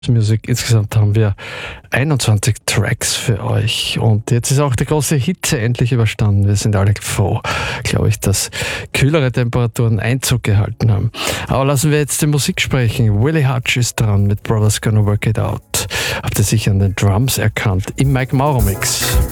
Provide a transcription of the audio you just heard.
Music. Insgesamt haben wir 21 Tracks für euch und jetzt ist auch die große Hitze endlich überstanden. Wir sind alle froh, glaube ich, dass kühlere Temperaturen Einzug gehalten haben. Aber lassen wir jetzt die Musik sprechen. Willie Hutch ist dran mit Brothers Gonna Work It Out. Habt ihr sicher an den Drums erkannt im Mike Maurer Mix.